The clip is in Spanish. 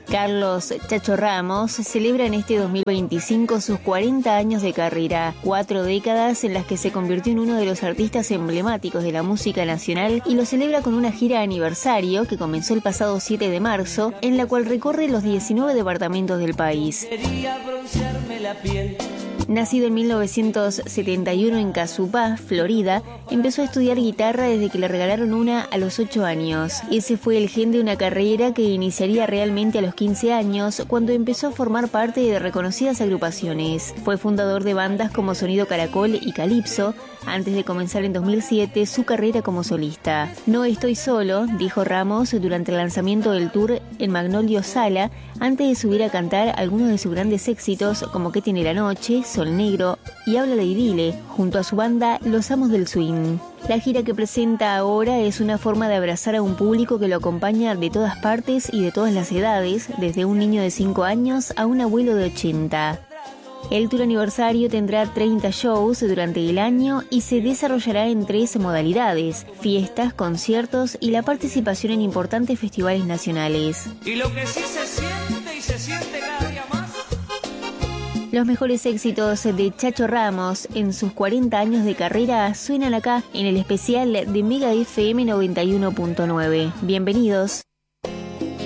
Carlos Chacho Ramos celebra en este 2025 sus 40 años de carrera, 4 décadas en las que se convirtió en uno de los artistas emblemáticos de la música nacional y lo celebra con una gira aniversario que comenzó el pasado 7 de marzo, en la cual recorre los 19 departamentos del país. Nacido en 1971 en Casupá, Florida, empezó a estudiar guitarra desde que le regalaron una a los 8 años. Ese fue el gen de una carrera que iniciaría realmente a los 15 años, cuando empezó a formar parte de reconocidas agrupaciones. Fue fundador de bandas como Sonido Caracol y Calipso, antes de comenzar en 2007 su carrera como solista. No estoy solo, dijo Ramos durante el lanzamiento del tour en Magnolio Sala, antes de subir a cantar algunos de sus grandes éxitos como ¿Qué tiene la noche?, Sol Negro y Habla de Idile, junto a su banda Los Amos del Swing. La gira que presenta ahora es una forma de abrazar a un público que lo acompaña de todas partes y de todas las edades, desde un niño de 5 años a un abuelo de 80. El tour aniversario tendrá 30 shows durante el año y se desarrollará en 3 modalidades: fiestas, conciertos y la participación en importantes festivales nacionales. Y lo que sí se siente y se siente cada día más. Los mejores éxitos de Chacho Ramos en sus 40 años de carrera suenan acá en el especial de Mega FM 91.9. Bienvenidos.